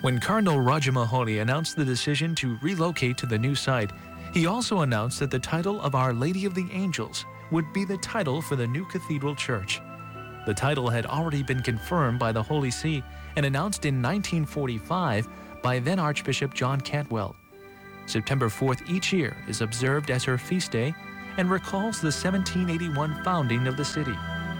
When Cardinal Rajamaholi announced the decision to relocate to the new site, he also announced that the title of Our Lady of the Angels would be the title for the new cathedral church. The title had already been confirmed by the Holy See and announced in 1945 by then Archbishop John Cantwell. September 4th each year is observed as her feast day and recalls the 1781 founding of the city.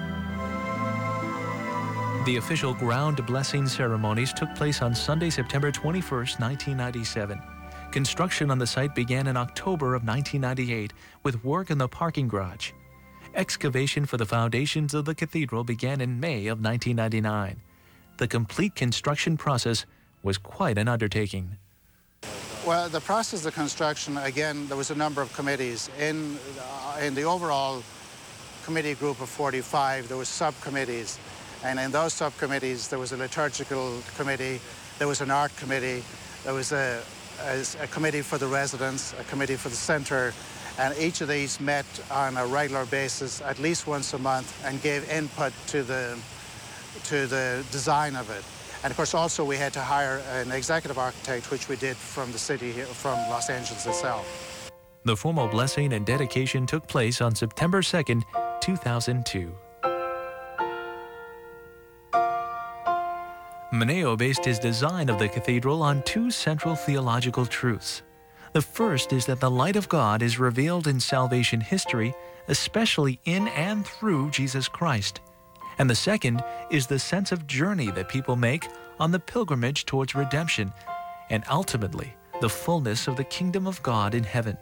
The official ground blessing ceremonies took place on Sunday, September 21st, 1997. Construction on the site began in October of 1998 with work in the parking garage. Excavation for the foundations of the cathedral began in May of 1999. The complete construction process was quite an undertaking. Well, the process of construction, again, there was a number of committees. In the overall committee group of 45, there were subcommittees. And in those subcommittees, there was a liturgical committee, there was an art committee, there was a committee for the residents, a committee for the centre, and each of these met on a regular basis at least once a month and gave input to the design of it. And of course also we had to hire an executive architect, which we did from the city, from Los Angeles itself. The formal blessing and dedication took place on September 2nd, 2002. Maneo based his design of the cathedral on two central theological truths. The first is that the light of God is revealed in salvation history, especially in and through Jesus Christ. And the second is the sense of journey that people make on the pilgrimage towards redemption and ultimately the fullness of the kingdom of God in heaven.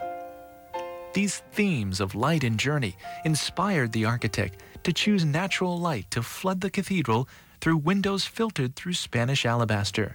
These themes of light and journey inspired the architect to choose natural light to flood the cathedral through windows filtered through Spanish alabaster.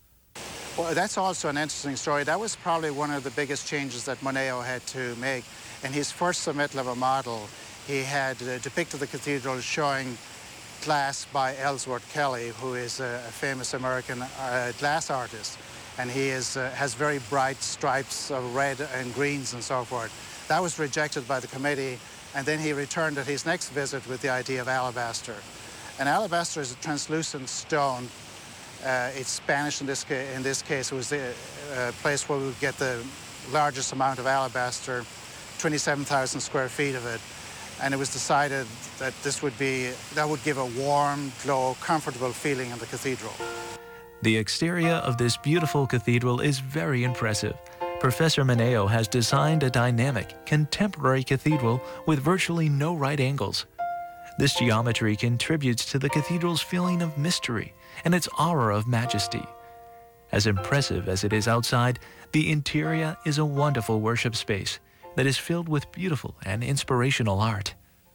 Well, that's also an interesting story. That was probably one of the biggest changes that Maneo had to make. In his first submittal of a model, he had depicted the cathedral showing glass by Ellsworth Kelly, who is a famous American glass artist. And he has very bright stripes of red and greens and so forth. That was rejected by the committee, and then he returned at his next visit with the idea of alabaster. And alabaster is a translucent stone. It's Spanish in this case. It was the place where we would get the largest amount of alabaster, 27,000 square feet of it. And it was decided that that would give a warm, glow, comfortable feeling in the cathedral. The exterior of this beautiful cathedral is very impressive. Professor Maneo has designed a dynamic, contemporary cathedral with virtually no right angles. This geometry contributes to the cathedral's feeling of mystery and its aura of majesty. As impressive as it is outside, the interior is a wonderful worship space that is filled with beautiful and inspirational art.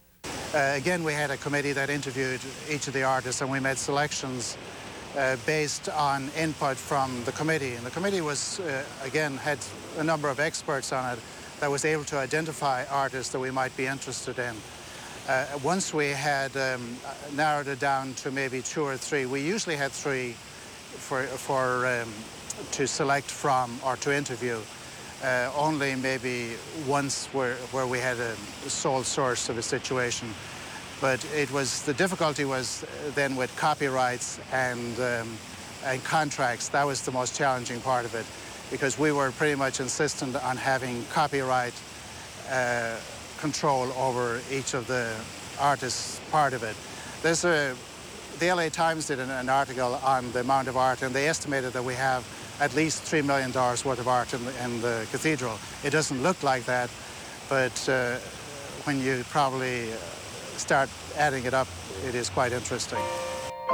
Again, we had a committee that interviewed each of the artists, and we made selections based on input from the committee. And the committee was, again, had a number of experts on it that was able to identify artists that we might be interested in. Once we had narrowed it down to maybe 2 or 3, we usually had 3 to select from or to interview. Only maybe once where we had a sole source of a situation. But the difficulty was then with copyrights and contracts. That was the most challenging part of it, because we were pretty much insistent on having copyright control over each of the artists' part of it. The LA Times did an article on the amount of art, and they estimated that we have at least $3 million worth of art in the cathedral. It doesn't look like that, but when you probably start adding it up, it is quite interesting.